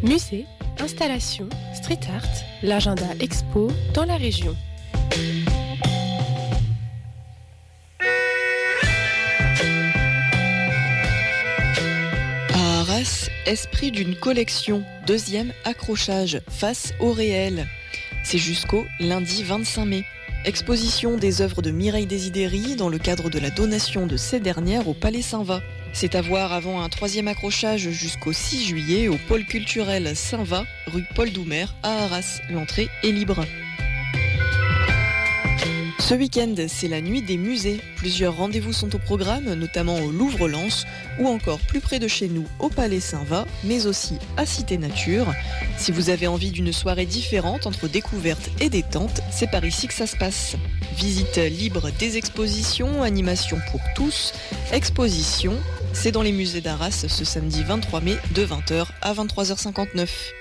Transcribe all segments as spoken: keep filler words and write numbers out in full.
Musée, installations, street art, l'agenda expo dans la région. À Arras, esprit d'une collection, deuxième accrochage, face au réel. C'est jusqu'au lundi vingt-cinq mai. Exposition des œuvres de Mireille Desideri dans le cadre de la donation de ces dernières au Palais Saint-Va. C'est à voir avant un troisième accrochage jusqu'au six juillet au pôle culturel Saint-Va, rue Paul Doumer à Arras. L'entrée est libre. Ce week-end, c'est la nuit des musées. Plusieurs rendez-vous sont au programme, notamment au Louvre-Lens ou encore plus près de chez nous au Palais Saint-Va, mais aussi à Cité Nature. Si vous avez envie d'une soirée différente entre découverte et détente, c'est par ici que ça se passe. Visite libre des expositions, animation pour tous, exposition. C'est dans les musées d'Arras ce samedi vingt-trois mai de vingt heures à vingt-trois heures cinquante-neuf.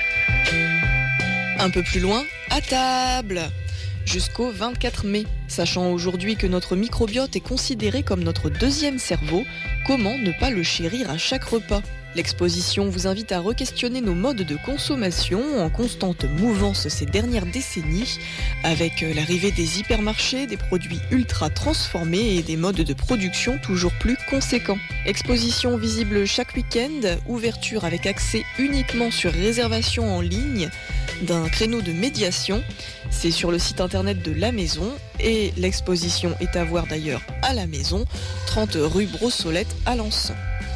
Un peu plus loin, à table jusqu'au vingt-quatre mai. Sachant aujourd'hui que notre microbiote est considéré comme notre deuxième cerveau, comment ne pas le chérir à chaque repas ? L'exposition vous invite à re-questionner nos modes de consommation en constante mouvance ces dernières décennies, avec l'arrivée des hypermarchés, des produits ultra transformés et des modes de production toujours plus conséquents. Exposition visible chaque week-end, ouverture avec accès uniquement sur réservation en ligne d'un créneau de médiation. C'est sur le site internet de la maison et l'exposition est à voir d'ailleurs à la maison, trente rue Brossolette à Lens.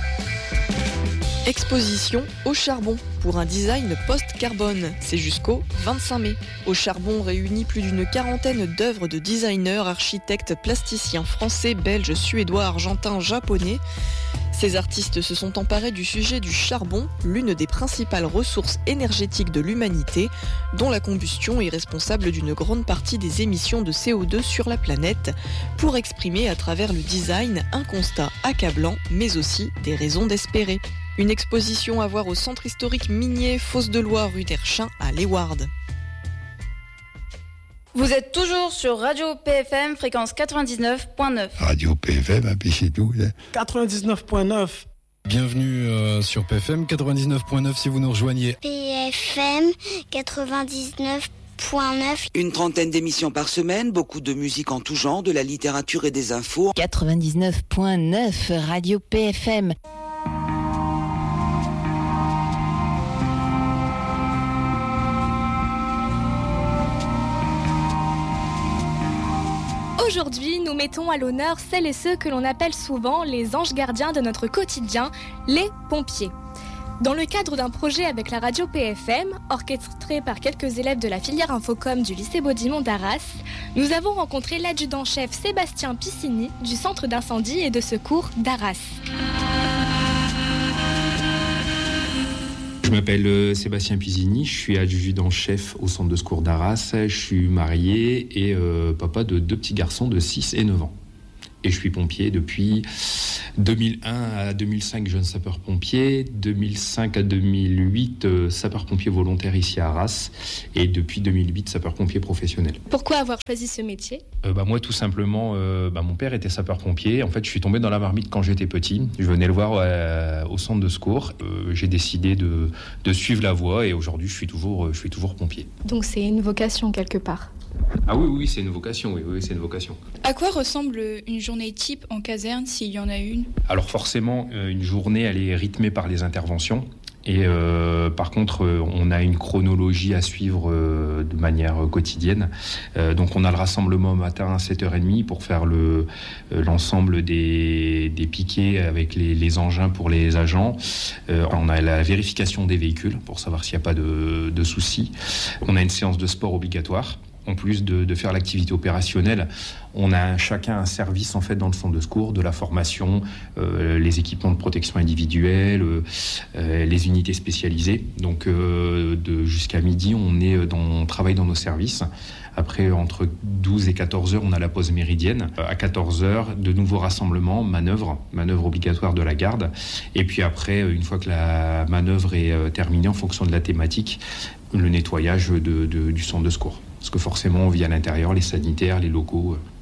Exposition au charbon pour un design post-carbone. C'est jusqu'au vingt-cinq mai. Au charbon réunit plus d'une quarantaine d'œuvres de designers, architectes, plasticiens français, belges, suédois, argentins, japonais. Ces artistes se sont emparés du sujet du charbon, l'une des principales ressources énergétiques de l'humanité, dont la combustion est responsable d'une grande partie des émissions de C O deux sur la planète, pour exprimer à travers le design un constat accablant, mais aussi des raisons d'espérer. Une exposition à voir au centre historique minier Fosse de Loire rue d'Erchin à Léward. Vous êtes toujours sur Radio P F M, fréquence quatre-vingt-dix-neuf virgule neuf. Radio P F M, puis c'est tout. quatre-vingt-dix-neuf virgule neuf. Bienvenue euh, sur P F M quatre-vingt-dix-neuf virgule neuf si vous nous rejoignez. P F M quatre-vingt-dix-neuf virgule neuf. Une trentaine d'émissions par semaine, beaucoup de musique en tout genre, de la littérature et des infos. quatre-vingt-dix-neuf virgule neuf, Radio P F M. Aujourd'hui, nous mettons à l'honneur celles et ceux que l'on appelle souvent les anges gardiens de notre quotidien, les pompiers. Dans le cadre d'un projet avec la radio P F M, orchestré par quelques élèves de la filière Infocom du lycée Baudimont d'Arras, nous avons rencontré l'adjudant-chef Sébastien Piscini du centre d'incendie et de secours d'Arras. Je m'appelle Sébastien Piscini, je suis adjudant-chef au centre de secours d'Arras, je suis marié et euh, papa de deux petits garçons de six et neuf ans. Et je suis pompier depuis deux mille un à deux mille cinq, jeune sapeur-pompier, deux mille cinq à deux mille huit, euh, sapeur-pompier volontaire ici à Arras, et depuis deux mille huit, sapeur-pompier professionnel. Pourquoi avoir choisi ce métier ? euh, bah, Moi, tout simplement, euh, bah, mon père était sapeur-pompier. En fait, je suis tombé dans la marmite quand j'étais petit. Je venais le voir euh, au centre de secours. Euh, j'ai décidé de, de suivre la voie et aujourd'hui, je suis toujours, je suis toujours pompier. Donc c'est une vocation quelque part ? Ah oui, oui, c'est une vocation, oui, oui, c'est une vocation. À quoi ressemble une journée type en caserne, s'il y en a une ? Alors forcément, une journée, elle est rythmée par les interventions. Et euh, par contre, on a une chronologie à suivre euh, de manière quotidienne. Euh, donc on a le rassemblement au matin à sept heures trente pour faire le, euh, l'ensemble des, des piquets avec les, les engins pour les agents. Euh, on a la vérification des véhicules pour savoir s'il n'y a pas de, de soucis. On a une séance de sport obligatoire. En plus de, de faire l'activité opérationnelle, on a chacun un service en fait dans le centre de secours, de la formation, euh, les équipements de protection individuelle, euh, les unités spécialisées. Donc euh, de, jusqu'à midi, on, est dans, on travaille dans nos services. Après, entre douze et quatorze heures, on a la pause méridienne. À quatorze heures, de nouveaux rassemblements, manœuvre, manœuvre obligatoire de la garde. Et puis après, une fois que la manœuvre est terminée, en fonction de la thématique, le nettoyage de, de, du centre de secours. Parce que forcément, on vit à l'intérieur, les sanitaires, les locaux,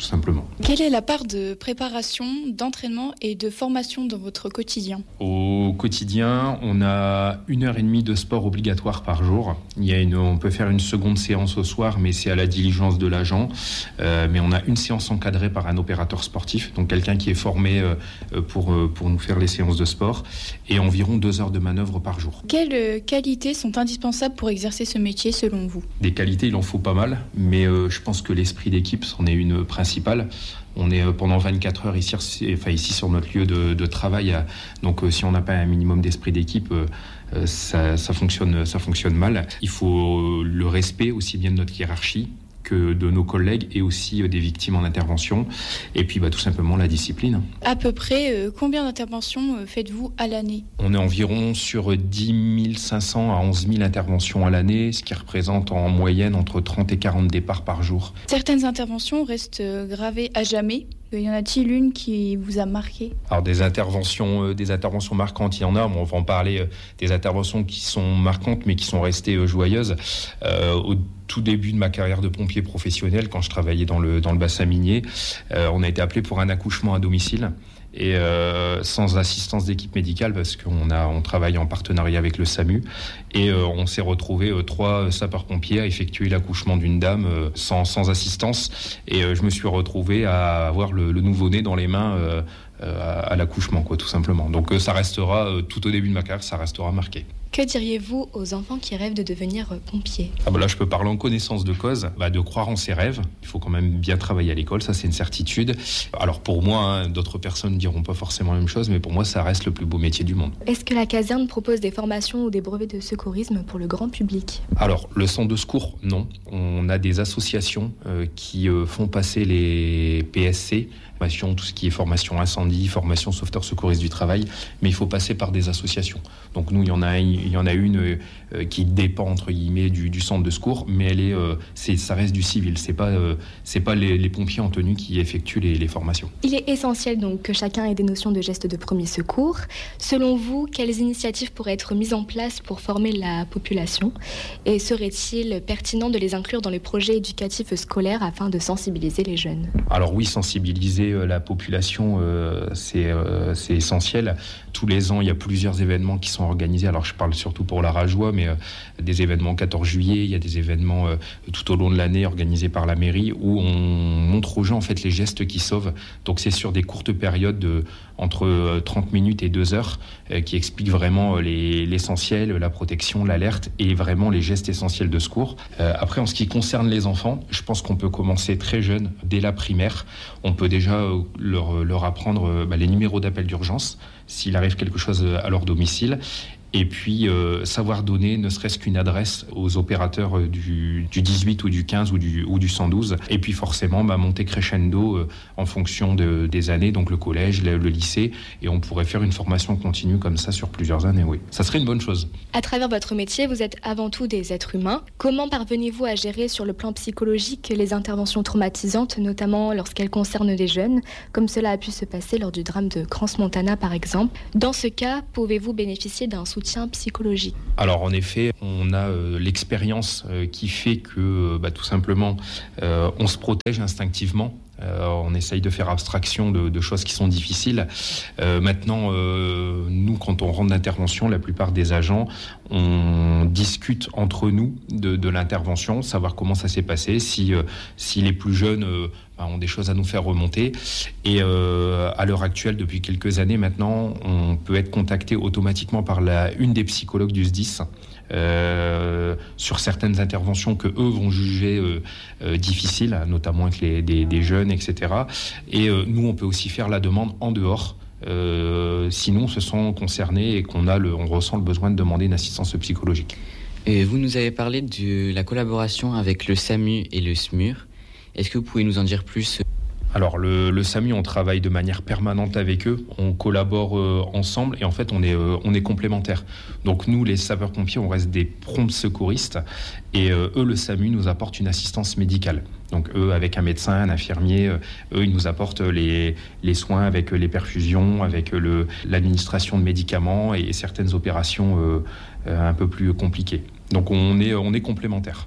tout simplement. Quelle est la part de préparation, d'entraînement et de formation dans votre quotidien ? Au quotidien, on a une heure et demie de sport obligatoire par jour. Il y a une, on peut faire une seconde séance au soir, mais c'est à la diligence de l'agent. Euh, mais on a une séance encadrée par un opérateur sportif, donc quelqu'un qui est formé euh, pour, euh, pour nous faire les séances de sport, et environ deux heures de manœuvre par jour. Quelles euh, qualités sont indispensables pour exercer ce métier selon vous ? Des qualités, il en faut pas mal, mais euh, je pense que l'esprit d'équipe, c'en est une principale. On est euh, pendant vingt-quatre heures ici, enfin, ici sur notre lieu de, de travail, donc euh, si on n'a pas un minimum d'esprit d'équipe, euh, euh, ça, ça, fonctionne, ça fonctionne mal. Il faut euh, le respect aussi bien de notre hiérarchie que de nos collègues et aussi des victimes en intervention. Et puis bah, tout simplement la discipline. À peu près, euh, combien d'interventions euh, faites-vous à l'année ? On est environ sur dix mille cinq cents à onze mille interventions à l'année, ce qui représente en moyenne entre trente et quarante départs par jour. Certaines interventions restent euh, gravées à jamais. Y en a-t-il une qui vous a marqué ? Alors des interventions, euh, des interventions marquantes, il y en a, mais on va en parler, euh, des interventions qui sont marquantes mais qui sont restées euh, joyeuses. Euh, au tout début de ma carrière de pompier professionnel, quand je travaillais dans le, dans le bassin minier, euh, on a été appelé pour un accouchement à domicile. Et euh, sans assistance d'équipe médicale, parce qu'on a, on travaille en partenariat avec le SAMU, et euh, on s'est retrouvé euh, trois sapeurs-pompiers à effectuer l'accouchement d'une dame euh, sans, sans assistance, et euh, je me suis retrouvé à avoir le, le nouveau-né dans les mains euh, euh, à, à l'accouchement, quoi, tout simplement. Donc euh, ça restera, euh, tout au début de ma carrière, ça restera marqué. Que diriez-vous aux enfants qui rêvent de devenir pompiers ? Ah bah là, je peux parler en connaissance de cause, bah, de croire en ses rêves. Il faut quand même bien travailler à l'école, ça c'est une certitude. Alors pour moi, hein, d'autres personnes ne diront pas forcément la même chose, mais pour moi, ça reste le plus beau métier du monde. Est-ce que la caserne propose des formations ou des brevets de secourisme pour le grand public ? Alors, le centre de secours, non. On a des associations euh, qui euh, font passer les P S C, tout ce qui est formation incendie, formation sauveteur secouriste du travail, mais il faut passer par des associations. Donc nous, il y en a, il y en a une euh, qui dépend entre guillemets du, du centre de secours, mais elle est, euh, c'est, ça reste du civil. C'est pas, euh, c'est pas les, les pompiers en tenue qui effectuent les, les formations. Il est essentiel donc que chacun ait des notions de gestes de premier secours. Selon vous, quelles initiatives pourraient être mises en place pour former la population ? Et serait-il pertinent de les inclure dans les projets éducatifs scolaires afin de sensibiliser les jeunes ? Alors oui, sensibiliser la population, euh, c'est, euh, c'est essentiel. Tous les ans, il y a plusieurs événements qui sont organisés. Alors, je parle surtout pour la Rajoie, mais euh, des événements quatorze juillet, il y a des événements euh, tout au long de l'année organisés par la mairie où on montre aux gens en fait les gestes qui sauvent. Donc, c'est sur des courtes périodes de, entre euh, trente minutes et deux heures euh, qui expliquent vraiment euh, les, l'essentiel, la protection, l'alerte et vraiment les gestes essentiels de secours. Euh, après, en ce qui concerne les enfants, je pense qu'on peut commencer très jeune, dès la primaire. On peut déjà Leur, leur apprendre bah, les numéros d'appel d'urgence s'il arrive quelque chose à leur domicile, et puis euh, savoir donner ne serait-ce qu'une adresse aux opérateurs du, du dix-huit ou du quinze ou du, ou du cent douze, et puis forcément bah, monter crescendo euh, en fonction de, des années, donc le collège, le, le lycée, et on pourrait faire une formation continue comme ça sur plusieurs années, oui. Ça serait une bonne chose. À travers votre métier, vous êtes avant tout des êtres humains. Comment parvenez-vous à gérer sur le plan psychologique les interventions traumatisantes, notamment lorsqu'elles concernent des jeunes, comme cela a pu se passer lors du drame de Crans-Montana par exemple ? Dans ce cas, pouvez-vous bénéficier d'un soutien psychologique ? Alors en effet, on a euh, l'expérience euh, qui fait que euh, bah, tout simplement euh, on se protège instinctivement. Euh, on essaye de faire abstraction de, de choses qui sont difficiles. Euh, maintenant, euh, nous, quand on rentre d'intervention, la plupart des agents, on discute entre nous de, de l'intervention, savoir comment ça s'est passé, si, euh, si les plus jeunes euh, bah, ont des choses à nous faire remonter. Et euh, à l'heure actuelle, depuis quelques années maintenant, on peut être contacté automatiquement par la, une des psychologues du S D I S. Euh, sur certaines interventions que eux vont juger euh, euh, difficiles, notamment avec les, des, des jeunes, et cetera. Et euh, nous, on peut aussi faire la demande en dehors. Euh, sinon, se sent concernés et qu'on a le, on ressent le besoin de demander une assistance psychologique. Et vous nous avez parlé de la collaboration avec le SAMU et le S M U R. Est-ce que vous pouvez nous en dire plus ? Alors le, le SAMU, on travaille de manière permanente avec eux, on collabore euh, ensemble et en fait on est, euh, on est complémentaires. Donc nous, les sapeurs-pompiers, on reste des prompts secouristes et euh, eux, le SAMU, nous apporte une assistance médicale. Donc eux, avec un médecin, un infirmier, euh, eux, ils nous apportent les, les soins avec les perfusions, avec le, l'administration de médicaments et, et certaines opérations euh, euh, un peu plus compliquées. Donc on est, on est complémentaires.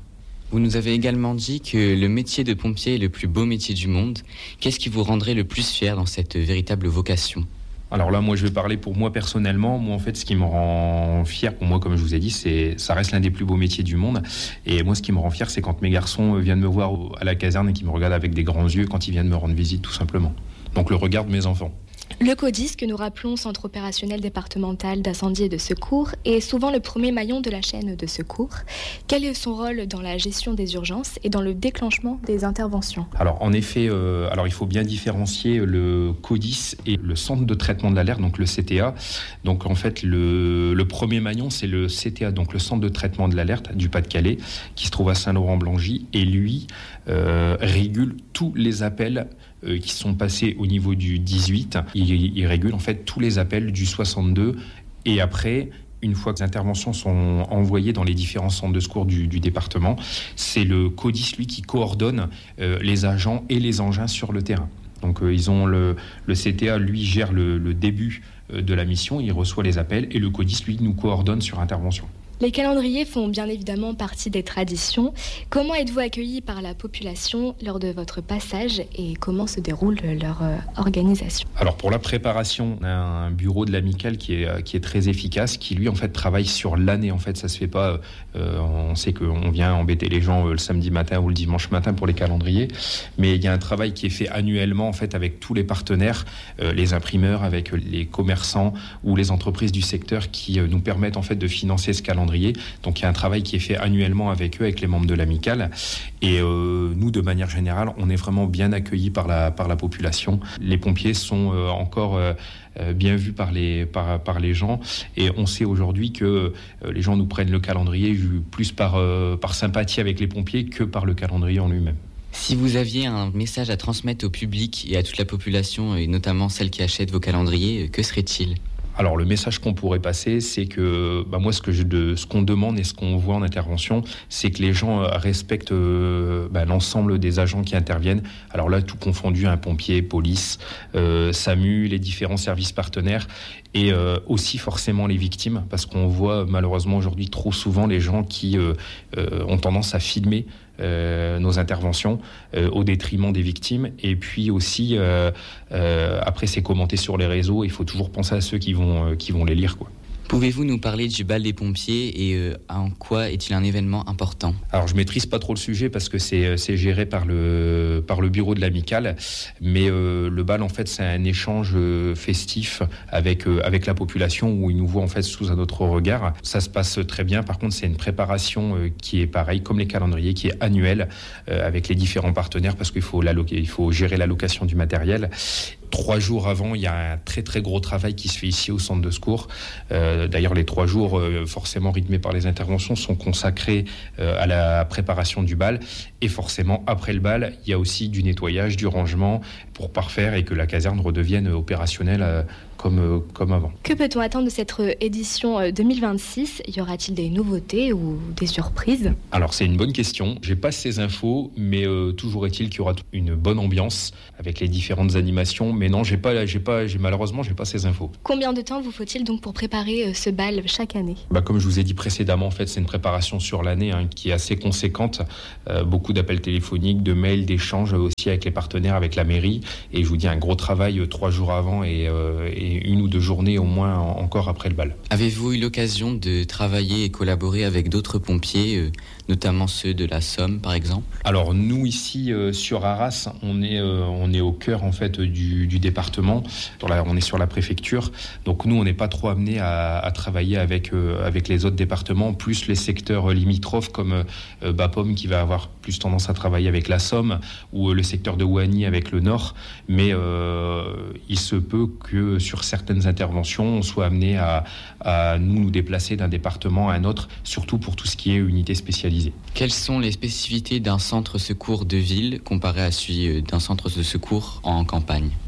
Vous nous avez également dit que le métier de pompier est le plus beau métier du monde. Qu'est-ce qui vous rendrait le plus fier dans cette véritable vocation ? Alors là, moi, je vais parler pour moi personnellement. Moi, en fait, ce qui me rend fier, pour moi, comme je vous ai dit, c'est ça reste l'un des plus beaux métiers du monde. Et moi, ce qui me rend fier, c'est quand mes garçons viennent me voir à la caserne et qu'ils me regardent avec des grands yeux quand ils viennent me rendre visite, tout simplement. Donc, le regard de mes enfants. Le CODIS, que nous rappelons Centre opérationnel départemental d'incendie et de secours, est souvent le premier maillon de la chaîne de secours. Quel est son rôle dans la gestion des urgences et dans le déclenchement des interventions ? Alors en effet, euh, alors il faut bien différencier le CODIS et le centre de traitement de l'alerte, donc le C T A. Donc en fait, le, le premier maillon, c'est le C T A, donc le centre de traitement de l'alerte du Pas-de-Calais, qui se trouve à Saint-Laurent-Blangy, et lui euh, régule tous les appels euh, qui sont passés au niveau du dix-huit. Il, il régule en fait tous les appels du soixante-deux, et après, une fois que les interventions sont envoyées dans les différents centres de secours du, du département, c'est le CODIS, lui, qui coordonne euh, les agents et les engins sur le terrain. Donc euh, ils ont le, le C T A, lui, gère le, le début euh, de la mission, il reçoit les appels, et le CODIS, lui, nous coordonne sur intervention. Les calendriers font bien évidemment partie des traditions. Comment êtes-vous accueillis par la population lors de votre passage et comment se déroule leur euh, organisation ? Alors pour la préparation, on a un bureau de l'amicale qui est, qui est très efficace, qui lui en fait travaille sur l'année. En fait, ça se fait pas. Euh, on sait qu'on vient embêter les gens euh, le samedi matin ou le dimanche matin pour les calendriers, mais il y a un travail qui est fait annuellement en fait avec tous les partenaires, euh, les imprimeurs, avec les commerçants ou les entreprises du secteur qui euh, nous permettent en fait de financer ce calendrier. Donc il y a un travail qui est fait annuellement avec eux, avec les membres de l'amicale. Et euh, nous, de manière générale, on est vraiment bien accueillis par la, par la population. Les pompiers sont euh, encore euh, bien vus par les, par, par les gens. Et on sait aujourd'hui que euh, les gens nous prennent le calendrier plus par, euh, par sympathie avec les pompiers que par le calendrier en lui-même. Si vous aviez un message à transmettre au public et à toute la population, et notamment celle qui achète vos calendriers, que serait-il ? Alors le message qu'on pourrait passer, c'est que bah, moi ce que je, de, ce qu'on demande et ce qu'on voit en intervention, c'est que les gens respectent euh, bah, l'ensemble des agents qui interviennent. Alors là, tout confondu, un pompier, police, euh, SAMU, les différents services partenaires, et euh, aussi forcément les victimes, parce qu'on voit malheureusement aujourd'hui trop souvent les gens qui euh, euh, ont tendance à filmer Euh, nos interventions euh, au détriment des victimes, et puis aussi euh, euh, après c'est commenté sur les réseaux. Il faut toujours penser à ceux qui vont, euh, qui vont les lire, quoi. Pouvez-vous nous parler du bal des pompiers et euh, en quoi est-il un événement important ? Alors je maîtrise pas trop le sujet parce que c'est, c'est géré par le, par le bureau de l'amicale, mais euh, le bal en fait c'est un échange euh, festif avec, euh, avec la population où ils nous voient en fait sous un autre regard. Ça se passe très bien. Par contre c'est une préparation euh, qui est pareil comme les calendriers, qui est annuelle euh, avec les différents partenaires, parce qu'il faut, il faut gérer l'allocation du matériel. Trois jours avant, il y a un très très gros travail qui se fait ici au centre de secours. Euh, d'ailleurs, les trois jours euh, forcément rythmés par les interventions sont consacrés euh, à la préparation du bal. Et forcément, après le bal, il y a aussi du nettoyage, du rangement pour parfaire et que la caserne redevienne opérationnelle euh, comme, euh, comme avant. Que peut-on attendre de cette édition deux mille vingt-six ? Y aura-t-il des nouveautés ou des surprises ? Alors, c'est une bonne question. J'ai pas ces infos, mais euh, toujours est-il qu'il y aura une bonne ambiance avec les différentes animations. Mais non, j'ai pas, j'ai pas, j'ai, malheureusement, j'ai pas ces infos. Combien de temps vous faut-il donc pour préparer ce bal chaque année ? Bah, comme je vous ai dit précédemment, en fait, c'est une préparation sur l'année hein, qui est assez conséquente. Euh, beaucoup d'appels téléphoniques, de mails, d'échanges aussi avec les partenaires, avec la mairie. Et je vous dis, un gros travail euh, trois jours avant et, euh, et une ou deux journées au moins en, encore après le bal. Avez-vous eu l'occasion de travailler et collaborer avec d'autres pompiers, euh, notamment ceux de la Somme, par exemple ? Alors nous ici euh, sur Arras, on est euh, on est au cœur en fait du, du département. Sur la, on est sur la préfecture, donc nous on n'est pas trop amené à, à travailler avec euh, avec les autres départements, plus les secteurs limitrophes comme euh, Bapaume qui va avoir plus tendance à travailler avec la Somme, ou euh, le secteur de Ouani avec le Nord. Mais euh, il se peut que sur certaines interventions, on soit amené à, à nous nous déplacer d'un département à un autre, surtout pour tout ce qui est unité spécialisée. Quelles sont les spécificités d'un centre secours de ville comparé à celui d'un centre de secours en campagne ?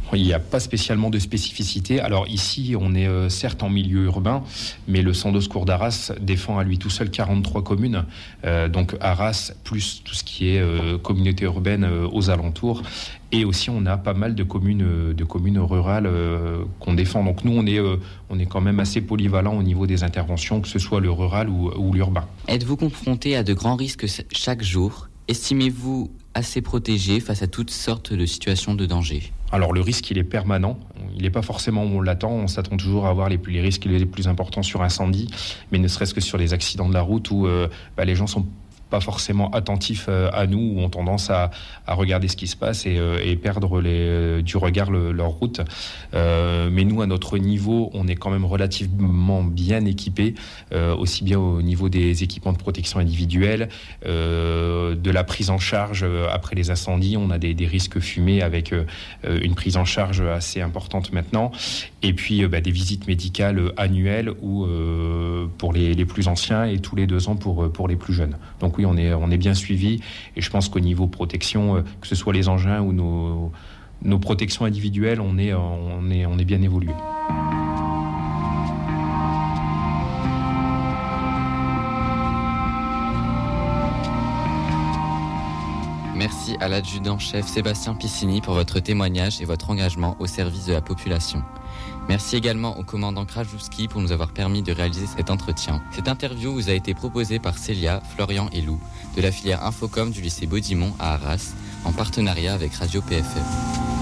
Il n'y a pas spécialement de spécificité. Alors ici, on est euh, certes en milieu urbain, mais le centre de secours d'Arras défend à lui tout seul quarante-trois communes. Euh, donc Arras, plus tout ce qui est euh, communauté urbaine euh, aux alentours. Et aussi, on a pas mal de communes, euh, de communes rurales euh, qu'on défend. Donc nous, on est, euh, on est quand même assez polyvalent au niveau des interventions, que ce soit le rural ou, ou l'urbain. Êtes-vous confronté à de grands risques chaque jour ? Estimez-vous assez protégé face à toutes sortes de situations de danger ? Alors le risque, il est permanent. Il n'est pas forcément où on l'attend. On s'attend toujours à avoir les, plus, les risques les plus importants sur incendie, mais ne serait-ce que sur les accidents de la route où euh, bah, les gens sont pas forcément attentifs euh, à nous, ou ont tendance à, à regarder ce qui se passe et, euh, et perdre les, euh, du regard le, leur route. Euh, mais nous, à notre niveau, on est quand même relativement bien équipés, euh, aussi bien au niveau des équipements de protection individuelle, euh, de la prise en charge euh, après les incendies. On a des, des risques fumés avec euh, une prise en charge assez importante maintenant. Et puis euh, bah, des visites médicales annuelles ou euh, pour les, les plus anciens et tous les deux ans pour, pour les plus jeunes. Donc oui, on est, on est bien suivi, et je pense qu'au niveau protection, que ce soit les engins ou nos, nos protections individuelles, on est, on est, on est bien évolué. Merci à l'adjudant-chef Sébastien Piscini pour votre témoignage et votre engagement au service de la population. Merci également au commandant Krajewski pour nous avoir permis de réaliser cet entretien. Cette interview vous a été proposée par Célia, Florian et Lou de la filière Infocom du lycée Baudimont à Arras en partenariat avec Radio P F M.